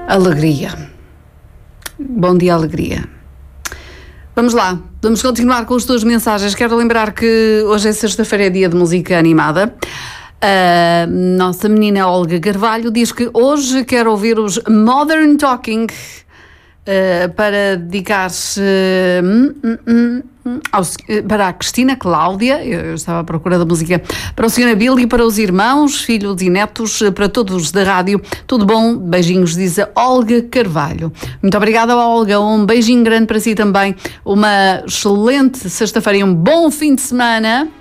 Alegria. Bom dia, alegria. Vamos lá, vamos continuar com as tuas mensagens. Quero lembrar que hoje é sexta-feira, é dia de música animada. A nossa menina Olga Carvalho diz que hoje quer ouvir os Modern Talking para dedicar-se para a Cristina Cláudia. Eu estava à procura da música para o Sr. Abílio e para os irmãos, filhos e netos, para todos da rádio. Tudo bom? Beijinhos, diz a Olga Carvalho. Muito obrigada, Olga. Um beijinho grande para si também. Uma excelente sexta-feira e um bom fim de semana.